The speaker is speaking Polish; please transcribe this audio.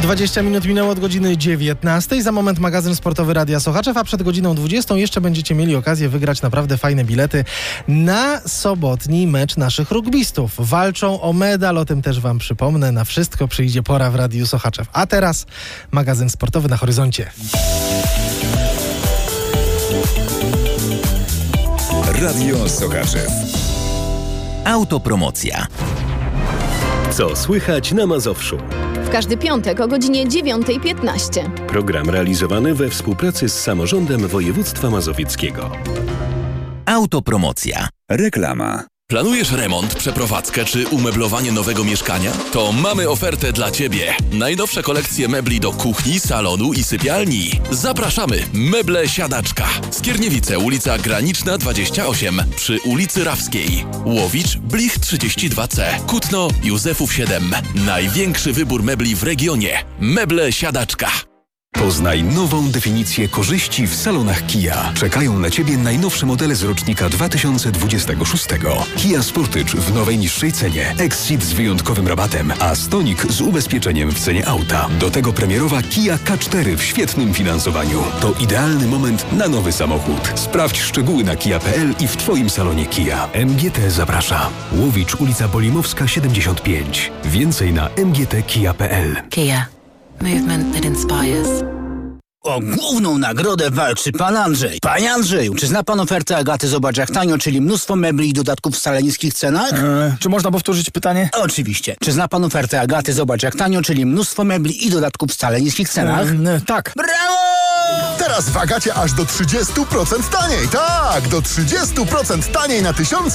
20 minut minęło od godziny 19. Za moment magazyn sportowy Radia Sochaczew, a przed godziną 20 jeszcze będziecie mieli okazję wygrać naprawdę fajne bilety na sobotni mecz naszych rugbystów. Walczą o medal, o tym też wam przypomnę. Na wszystko przyjdzie pora w Radiu Sochaczew. A teraz magazyn sportowy na horyzoncie. Radio Sochaczew. Autopromocja. Co słychać na Mazowszu? W każdy piątek o godzinie 9:15. Program realizowany we współpracy z Samorządem Województwa Mazowieckiego. Autopromocja. Reklama. Planujesz remont, przeprowadzkę czy umeblowanie nowego mieszkania? To mamy ofertę dla Ciebie. Najnowsze kolekcje mebli do kuchni, salonu i sypialni. Zapraszamy! Meble Siadaczka. Skierniewice, ulica Graniczna 28 przy ulicy Rawskiej. Łowicz, Blich 32C. Kutno, Józefów 7. Największy wybór mebli w regionie. Meble Siadaczka. Poznaj nową definicję korzyści w salonach Kia. Czekają na Ciebie najnowsze modele z rocznika 2026. Kia Sportage w nowej niższej cenie, Exceed z wyjątkowym rabatem, a Stonic z ubezpieczeniem w cenie auta. Do tego premierowa Kia K4 w świetnym finansowaniu. To idealny moment na nowy samochód. Sprawdź szczegóły na kia.pl i w Twoim salonie Kia. MGT zaprasza. Łowicz, ulica Bolimowska 75. Więcej na mgtkia.pl. Kia. Movement that inspires. O główną nagrodę walczy pan Andrzej. Panie Andrzeju, czy zna pan ofertę Agaty Zobacz jak tanio, czyli mnóstwo mebli i dodatków w wcale niskich cenach? Czy można powtórzyć pytanie? Oczywiście. Czy zna pan ofertę Agaty Zobacz jak tanio, czyli mnóstwo mebli i dodatków w wcale niskich cenach? Tak. Brawo! Teraz w Agacie aż do 30% taniej. Tak, do 30% taniej na tysiące